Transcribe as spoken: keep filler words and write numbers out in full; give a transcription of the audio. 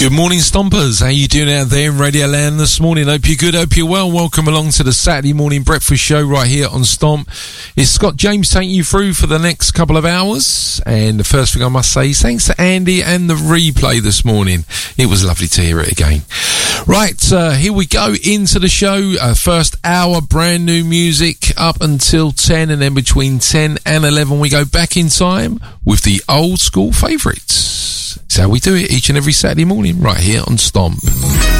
Good morning, Stompers. How you doing out there in Radio Land this morning? Hope you're good, hope you're well. Welcome along to the Saturday morning breakfast show right here on Stomp. It's Scott James taking you through for the next couple of hours. And the first thing I must say is thanks to Andy and the replay this morning. It was lovely to hear it again. Right, uh, here we go into the show. Uh, first hour, brand new music up until ten, and then between ten and eleven we go back in time with the old school favourites. It's how we do it each and every Saturday morning right here on Stomp.